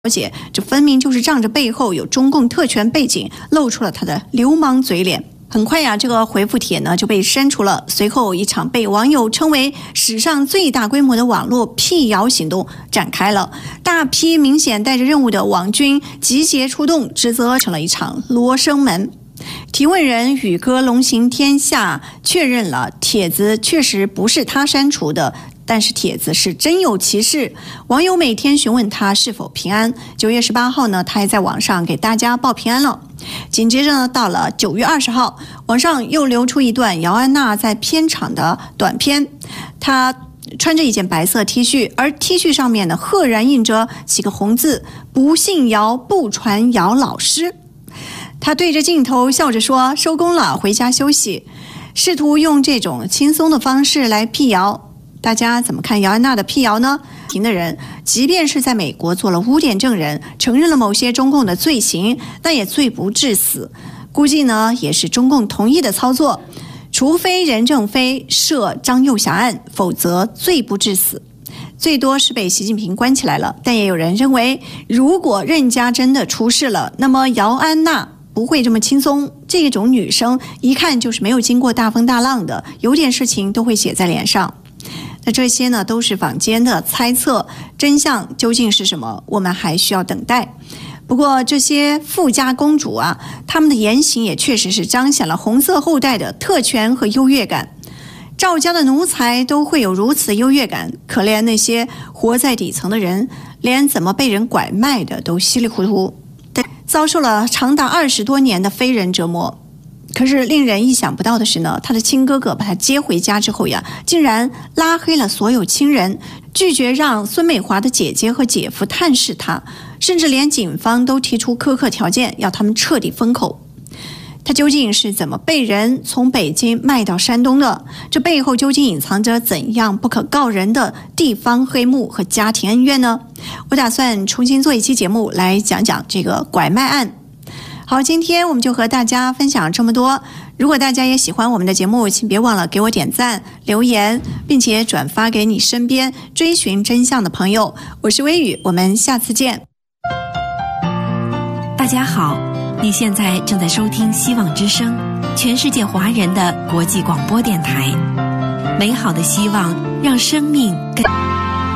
解，这分明就是仗着背后有中共特权背景，露出了他的流氓嘴脸。很快呀，这个回复帖呢就被删除了。随后，一场被网友称为史上最大规模的网络辟谣行动展开了。大批明显带着任务的网军集结出动，指责成了一场罗生门。提问人宇哥龙行天下确认了帖子确实不是他删除的，但是帖子是真有其事，网友每天询问他是否平安。9月18号呢，他还在网上给大家报平安了。紧接着呢，到了9月20号，网上又流出一段姚安娜在片场的短片，她穿着一件白色 T 恤，而 T 恤上面呢赫然印着几个红字：不信谣，不传姚老师。他对着镜头笑着说：收工了，回家休息。试图用这种轻松的方式来辟谣。大家怎么看姚安娜的辟谣呢？庭的人即便是在美国做了污点证人，承认了某些中共的罪行，但也罪不至死。估计呢也是中共同意的操作，除非任正非涉张幼霞案，否则罪不至死。最多是被习近平关起来了。但也有人认为，如果任家真的出事了，那么姚安娜不会这么轻松。这种女生一看就是没有经过大风大浪的，有点事情都会写在脸上。那这些呢都是坊间的猜测，真相究竟是什么，我们还需要等待。不过这些富家公主啊，她们的言行也确实是彰显了红色后代的特权和优越感。赵家的奴才都会有如此优越感，可怜那些活在底层的人，连怎么被人拐卖的都稀里糊涂，遭受了长达20多年的非人折磨。可是令人意想不到的是呢，他的亲哥哥把他接回家之后呀，竟然拉黑了所有亲人，拒绝让孙美华的姐姐和姐夫探视他，甚至连警方都提出苛刻条件，要他们彻底封口。他究竟是怎么被人从北京卖到山东的？这背后究竟隐藏着怎样不可告人的地方黑幕和家庭恩怨呢？我打算重新做一期节目来讲讲这个拐卖案。好，今天我们就和大家分享这么多。如果大家也喜欢我们的节目，请别忘了给我点赞、留言，并且转发给你身边追寻真相的朋友。我是微雨，我们下次见。 大家好，你现在正在收听希望之声，全世界华人的国际广播电台。美好的希望，让生命更